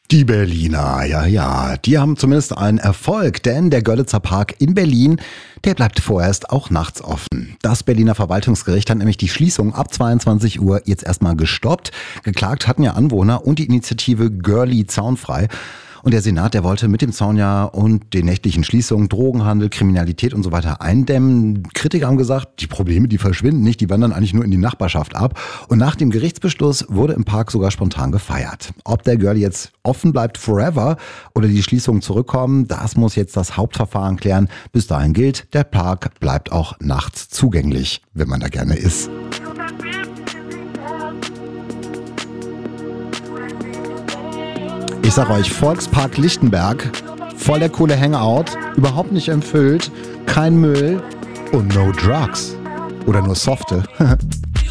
Die Berliner, ja, die haben zumindest einen Erfolg, denn der Görlitzer Park in Berlin, der bleibt vorerst auch nachts offen. Das Berliner Verwaltungsgericht hat nämlich die Schließung ab 22 Uhr jetzt erstmal gestoppt. Geklagt hatten ja Anwohner und die Initiative Görli Zaunfrei. Und der Senat, der wollte mit dem Zaun ja und den nächtlichen Schließungen Drogenhandel, Kriminalität und so weiter eindämmen. Kritiker haben gesagt, die Probleme, die verschwinden nicht, die wandern eigentlich nur in die Nachbarschaft ab. Und nach dem Gerichtsbeschluss wurde im Park sogar spontan gefeiert. Ob der Görli jetzt offen bleibt forever oder die Schließungen zurückkommen, das muss jetzt das Hauptverfahren klären. Bis dahin gilt, der Park bleibt auch nachts zugänglich, wenn man da gerne ist. Ich sag euch, Volkspark Lichtenberg, voll der coole Hangout, überhaupt nicht empfüllt, kein Müll und no drugs. Oder nur softe.